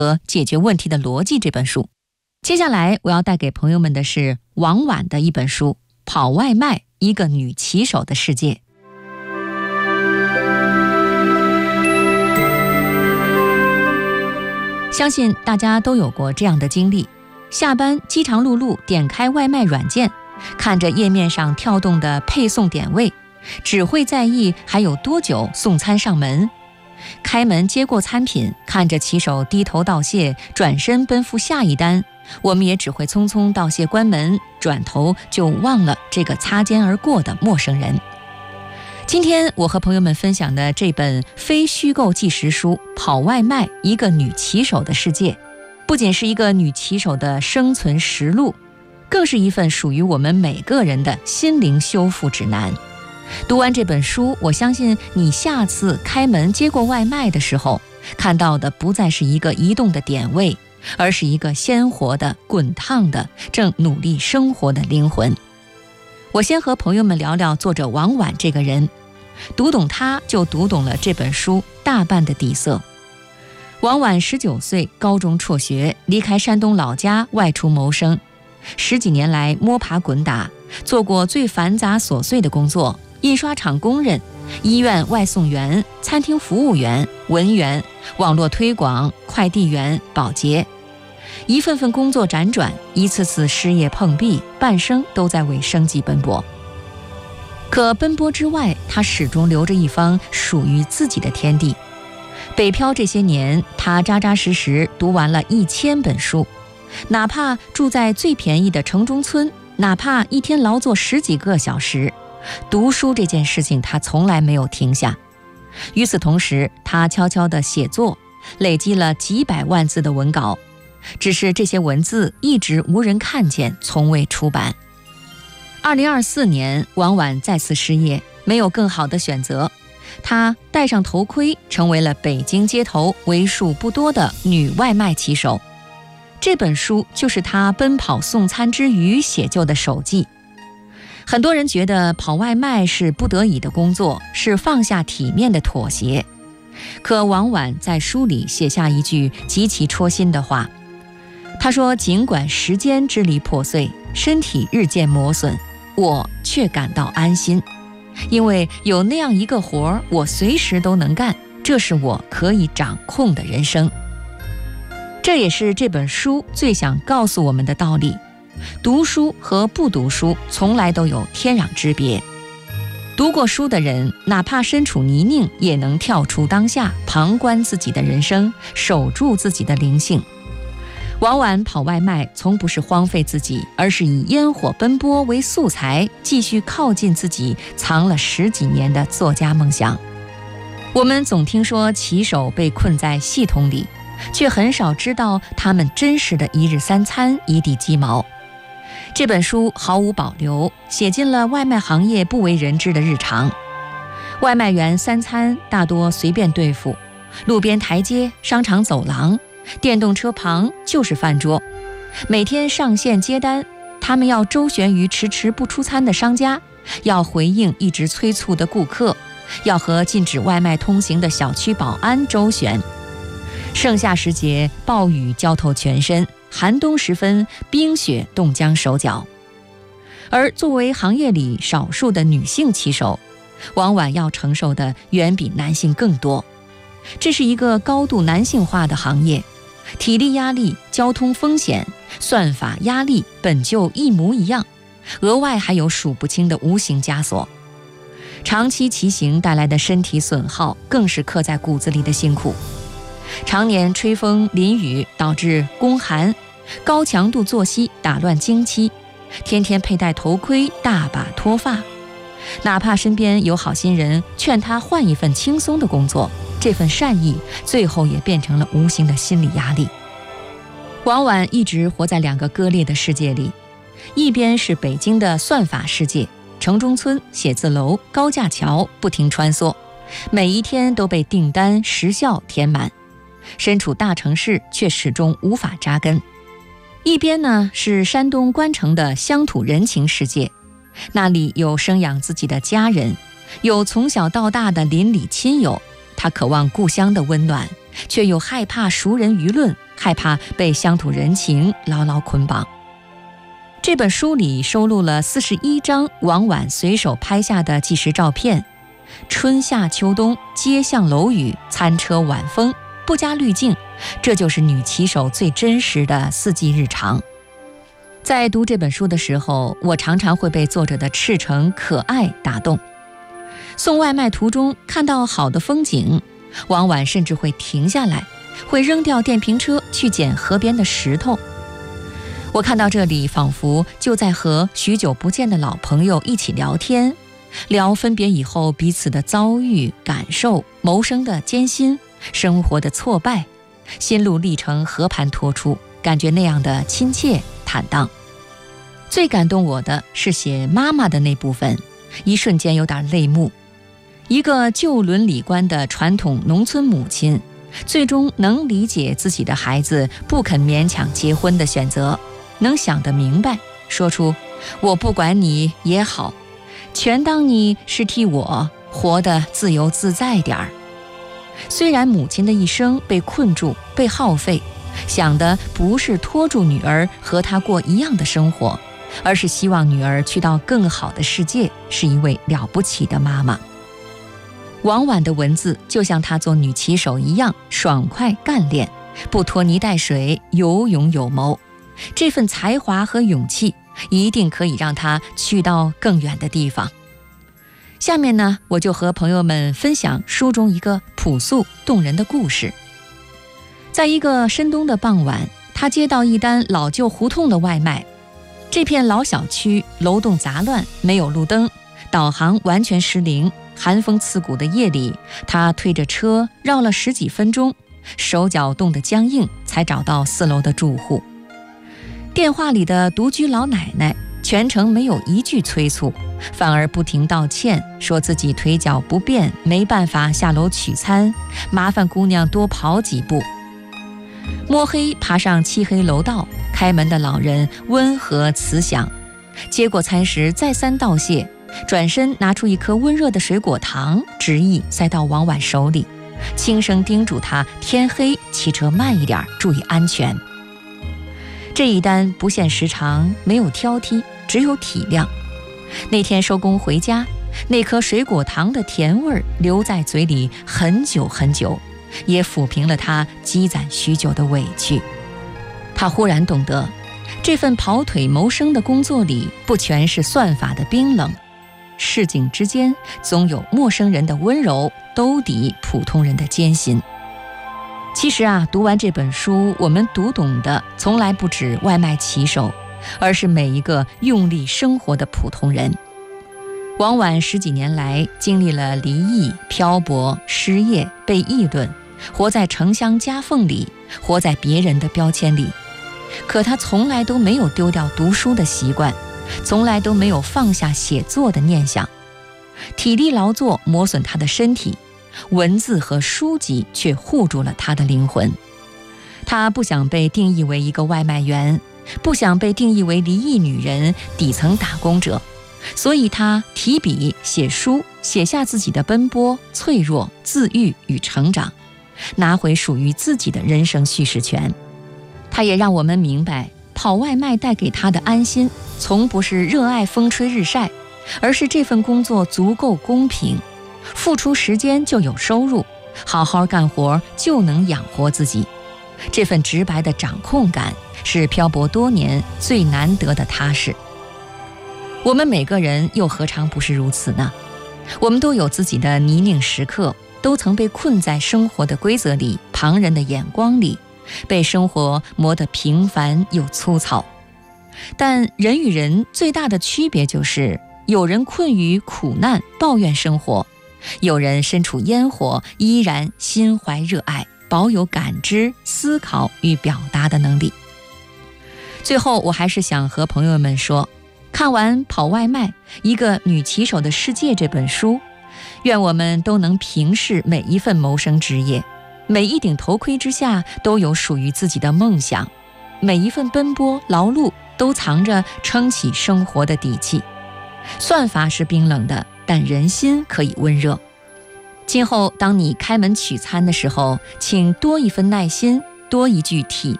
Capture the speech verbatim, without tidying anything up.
和解决问题的逻辑这本书。接下来我要带给朋友们的是王婉的一本书《跑外卖：一个女骑手的世界》。相信大家都有过这样的经历，下班饥肠辘辘点开外卖软件，看着页面上跳动的配送点位，只会在意还有多久送餐上门。开门接过餐品，看着骑手低头道谢，转身奔赴下一单，我们也只会匆匆道谢关门，转头就忘了这个擦肩而过的陌生人。今天我和朋友们分享的这本非虚构纪实书《跑外卖：一个女骑手的世界》，不仅是一个女骑手的生存实录，更是一份属于我们每个人的心灵修复指南。读完这本书，我相信你下次开门接过外卖的时候，看到的不再是一个移动的点位，而是一个鲜活的、滚烫的、正努力生活的灵魂。我先和朋友们聊聊作者王婉这个人，读懂他，就读懂了这本书大半的底色。王婉十九岁，高中辍学，离开山东老家外出谋生，十几年来摸爬滚打，做过最繁杂琐碎的工作：印刷厂工人、医院外送员、餐厅服务员、文员、网络推广、快递员、保洁。一份份工作辗转，一次次失业碰壁，半生都在为生计奔波。可奔波之外，他始终留着一方属于自己的天地。北漂这些年，他扎扎实实读完了一千本书，哪怕住在最便宜的城中村，哪怕一天劳作十几个小时，读书这件事情他从来没有停下。与此同时，他悄悄地写作，累积了几百万字的文稿，只是这些文字一直无人看见，从未出版。二零二四年，王婉再次失业，没有更好的选择，她戴上头盔，成为了北京街头为数不多的女外卖骑手。这本书就是她奔跑送餐之余写就的手记。很多人觉得跑外卖是不得已的工作，是放下体面的妥协。可王婉在书里写下一句极其戳心的话，她说：尽管时间支离破碎，身体日渐磨损，我却感到安心，因为有那样一个活儿，我随时都能干，这是我可以掌控的人生。这也是这本书最想告诉我们的道理：读书和不读书从来都有天壤之别。读过书的人，哪怕身处泥泞，也能跳出当下，旁观自己的人生，守住自己的灵性。王婉跑外卖从不是荒废自己，而是以烟火奔波为素材，继续靠近自己藏了十几年的作家梦想。我们总听说骑手被困在系统里，却很少知道他们真实的一日三餐、一地鸡毛。这本书毫无保留写进了外卖行业不为人知的日常。外卖员三餐大多随便对付，路边台阶、商场走廊、电动车旁就是饭桌，每天上线接单，他们要周旋于迟迟不出餐的商家，要回应一直催促的顾客，要和禁止外卖通行的小区保安周旋。盛夏时节，暴雨浇透全身，寒冬时分，冰雪冻僵手脚。而作为行业里少数的女性骑手，往往要承受的远比男性更多。这是一个高度男性化的行业，体力压力、交通风险、算法压力本就一模一样，额外还有数不清的无形枷锁。长期骑行带来的身体损耗更是刻在骨子里的辛苦。常年吹风淋雨导致宫寒，高强度作息打乱经期，天天佩戴头盔，大把脱发。哪怕身边有好心人劝他换一份轻松的工作，这份善意最后也变成了无形的心理压力。王婉一直活在两个割裂的世界里，一边是北京的算法世界，城中村、写字楼、高架桥不停穿梭，每一天都被订单时效填满，身处大城市却始终无法扎根。一边呢是山东关城的乡土人情世界，那里有生养自己的家人，有从小到大的邻里亲友，他渴望故乡的温暖，却又害怕熟人舆论， 害怕被乡土人情牢牢捆绑。这本书里收录了四十一张王婉随手拍下的纪实照片，春夏秋冬，街巷楼宇，餐车晚风，不加滤镜，这就是女骑手最真实的四季日常。在读这本书的时候，我常常会被作者的赤诚可爱打动。送外卖途中看到好的风景，王婉甚至会停下来，会扔掉电瓶车去捡河边的石头。我看到这里，仿佛就在和许久不见的老朋友一起聊天，聊分别以后彼此的遭遇、感受、谋生的艰辛、生活的挫败，心路历程和盘托出，感觉那样的亲切坦荡。最感动我的是写妈妈的那部分，一瞬间有点泪目。一个旧伦理观的传统农村母亲，最终能理解自己的孩子不肯勉强结婚的选择，能想得明白，说出我不管你也好，全当你是替我活得自由自在点儿。虽然母亲的一生被困住，被耗费，想的不是拖住女儿和她过一样的生活，而是希望女儿去到更好的世界，是一位了不起的妈妈。王婉的文字就像她做女骑手一样爽快干练，不拖泥带水，有勇有谋。这份才华和勇气一定可以让她去到更远的地方。下面呢，我就和朋友们分享书中一个朴素动人的故事。在一个深冬的傍晚，他接到一单老旧胡同的外卖。这片老小区楼栋杂乱，没有路灯，导航完全失灵。寒风刺骨的夜里，他推着车绕了十几分钟，手脚冻得僵硬，才找到四楼的住户。电话里的独居老奶奶全程没有一句催促，反而不停道歉，说自己腿脚不便，没办法下楼取餐，麻烦姑娘多跑几步。摸黑爬上漆黑楼道，开门的老人温和慈祥，接过餐时再三道谢，转身拿出一颗温热的水果糖，执意塞到王婉手里，轻声叮嘱她天黑骑车慢一点，注意安全。这一单不限时长，没有挑剔，只有体谅。那天收工回家，那颗水果糖的甜味儿留在嘴里很久很久，也抚平了他积攒许久的委屈。他忽然懂得，这份跑腿谋生的工作里，不全是算法的冰冷，市井之间总有陌生人的温柔，兜底普通人的艰辛。其实啊，读完这本书，我们读懂的从来不止外卖骑手，而是每一个用力生活的普通人。王婉十几年来经历了离异、漂泊、失业、被议论，活在城乡夹缝里，活在别人的标签里。可他从来都没有丢掉读书的习惯，从来都没有放下写作的念想。体力劳作磨损他的身体，文字和书籍却护住了他的灵魂。他不想被定义为一个外卖员，不想被定义为离异女人、底层打工者，所以他提笔写书，写下自己的奔波、脆弱、自愈与成长，拿回属于自己的人生叙事权。他也让我们明白，跑外卖带给他的安心，从不是热爱风吹日晒，而是这份工作足够公平，付出时间就有收入，好好干活就能养活自己。这份直白的掌控感，是漂泊多年最难得的踏实。我们每个人又何尝不是如此呢？我们都有自己的泥泞时刻，都曾被困在生活的规则里，旁人的眼光里，被生活磨得平凡又粗糙。但人与人最大的区别就是，有人困于苦难抱怨生活，有人身处烟火依然心怀热爱，保有感知、思考与表达的能力。最后，我还是想和朋友们说，看完《跑外卖：一个女骑手的世界》这本书，愿我们都能平视每一份谋生职业，每一顶头盔之下都有属于自己的梦想，每一份奔波劳碌都藏着撑起生活的底气。算法是冰冷的，但人心可以温热。今后当你开门取餐的时候，请多一份耐心， 多一句体